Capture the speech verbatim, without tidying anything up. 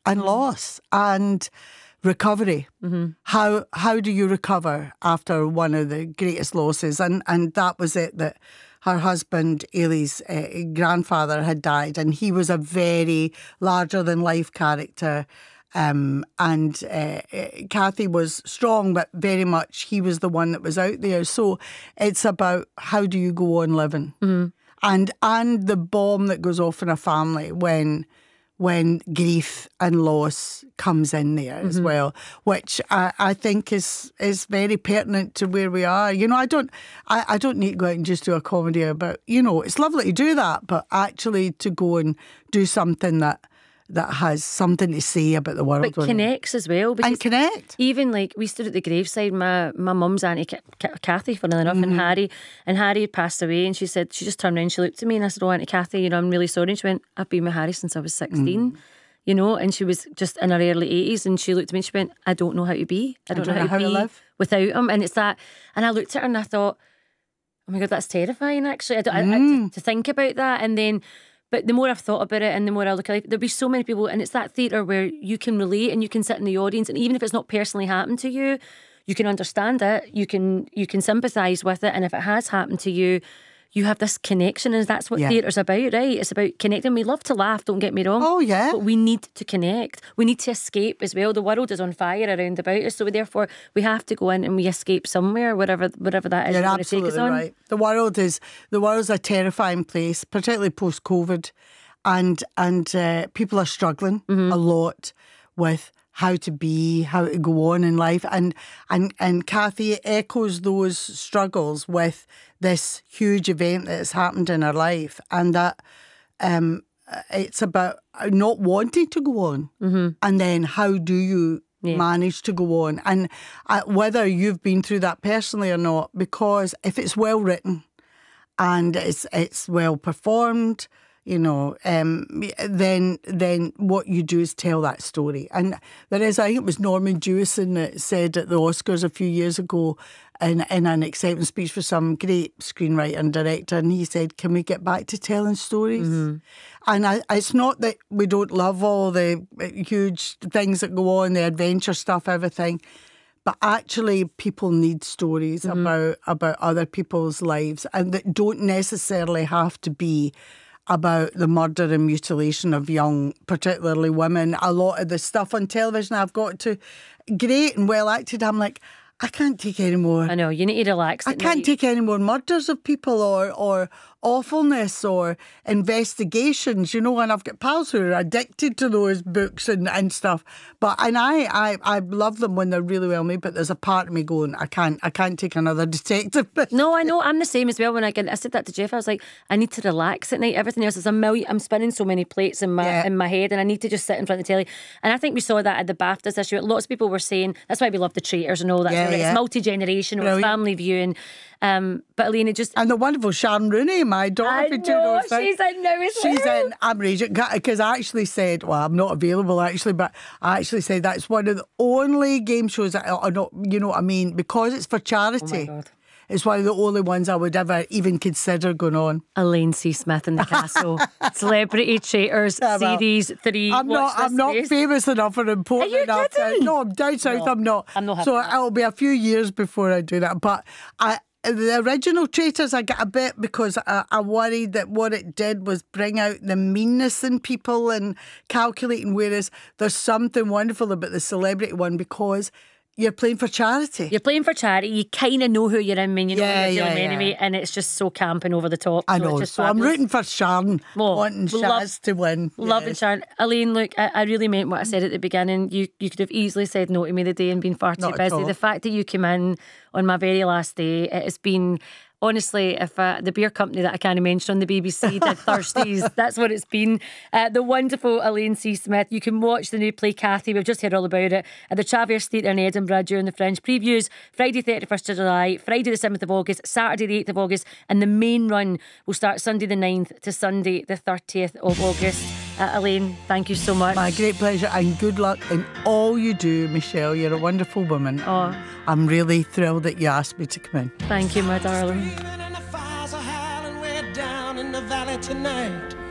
and mm-hmm. loss and recovery. Mm-hmm. How how do you recover after one of the greatest losses? And and that was it, that her husband, Ailey's uh, grandfather, had died, and he was a very larger-than-life character. Um, and uh, Kathy was strong, but very much he was the one that was out there. So it's about how do you go on living? Mm-hmm. And and the bomb that goes off in a family when when grief and loss comes in there mm-hmm. as well, which I, I think is is very pertinent to where we are. You know, I don't I, I don't need to go out and just do a comedy about, you know, it's lovely to do that, but actually to go and do something that that has something to say about the world. But connects as well. And connect. Even like we stood at the graveside, my my mum's auntie Kathy, funnily enough, mm-hmm. and Harry, and Harry had passed away, and she said, she just turned around, she looked at me and I said, oh, Auntie Kathy, you know, I'm really sorry. And she went, I've been with Harry since I was sixteen. Mm. You know, and she was just in her early eighties, and she looked at me and she went, I don't know how to be. I don't, I don't know, know how, to how be to live without him. And it's that, and I looked at her and I thought, oh my God, that's terrifying actually. I don't, mm. I, I, to, to think about that. And then But the more I've thought about it and the more I look at it, there'll be so many people, and it's that theatre where you can relate and you can sit in the audience, and even if it's not personally happened to you, you can understand it, you can you can sympathise with it, and if it has happened to you, you have this connection, and that's what yeah. theatre's about, right? It's about connecting. We love to laugh, don't get me wrong. Oh, yeah. But we need to connect. We need to escape as well. The world is on fire around about us, so therefore we have to go in and we escape somewhere, wherever whatever that is. You're going to take us on. Right. The world is the world's a terrifying place, particularly post-COVID, and and uh, people are struggling mm-hmm. a lot with how to be, how to go on in life. And and and Kathy echoes those struggles with this huge event that has happened in her life, and that um, it's about not wanting to go on. Mm-hmm. And then how do you yeah. manage to go on? And uh, whether you've been through that personally or not, because if it's well written and it's it's well performed, you know, um, then then what you do is tell that story. And there is, I think it was Norman Jewison that said at the Oscars a few years ago in, in an acceptance speech for some great screenwriter and director, and he said, can we get back to telling stories? Mm-hmm. And I, it's not that we don't love all the huge things that go on, the adventure stuff, everything, but actually people need stories mm-hmm. about, about other people's lives, and that don't necessarily have to be about the murder and mutilation of young, particularly women. A lot of the stuff on television I've got to, great and well acted, I'm like, I can't take any more. I know, you need to relax. I can't night. take any more murders of people or or awfulness or investigations, you know, and I've got pals who are addicted to those books and, and stuff. But and I, I I love them when they're really well made, but there's a part of me going, I can't I can't take another detective. No, I know, I'm the same as well. When I get I said that to Jeff, I was like, I need to relax at night. Everything else is a million, I'm spinning so many plates in my yeah. in my head, and I need to just sit in front of the telly. And I think we saw that at the BAFTAs this year. Lots of people were saying that's why we love The Traitors and all that. Yeah, sort of, yeah. It's multi-generational, it's family viewing. Um, but Elaine, it just... And the wonderful Sharon Rooney, my daughter. I know, she's in now as well. She's in, I'm raging, because I actually said, well, I'm not available actually, but I actually said that's one of the only game shows that are not, you know what I mean, because it's for charity. Oh my God. It's one of the only ones I would ever even consider going on. Elaine C. Smith in the Castle. Celebrity Traitors, yeah, well, series three. I'm not I'm not famous enough or important enough. To, no, I'm down south, no, I'm not. I'm not so that. It'll be a few years before I do that. But I... The original Traitors, I get a bit because I, I worried that what it did was bring out the meanness in people and calculating, whereas there's something wonderful about the celebrity one because you're playing for charity. You're playing for charity. You kind of know who you're in when you know yeah, you're yeah, dealing yeah. anyway, and it's just so camping over the top. I so know. It's just so fabulous. I'm rooting for Sharon, well, wanting Shaz love, to win. Loving yes. Sharon. Elaine, look, I, I really meant what I said at the beginning. You you could have easily said no to me the day and been far too Not busy. The fact that you came in on my very last day, it has been... Honestly, if uh, the beer company that I can't mention on the B B C did Thursdays, that's what it's been. Uh, the wonderful Elaine C. Smith. You can watch the new play Kathy, we've just heard all about it, at the Traverse Theatre in Edinburgh during the Fringe previews. Friday thirty-first of July, Friday the seventh of August, Saturday the eighth of August, and the main run will start Sunday the ninth to Sunday the thirtieth of August. Uh, Elaine, thank you so much. My great pleasure, and good luck in all you do, Michelle. You're a wonderful woman. Oh, I'm really thrilled that you asked me to come in. Thank you, my darling. And the fires are howling way down in the valley tonight.